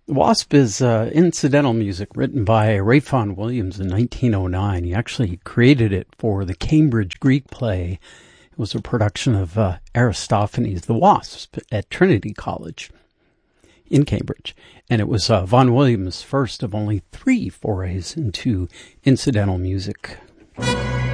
The Wasp is incidental music written by Ralph Vaughan Williams in 1909. He actually created it for the Cambridge Greek play. It was a production of Aristophanes' The Wasp at Trinity College in Cambridge. And it was Vaughan Williams' first of only 3 forays into incidental music.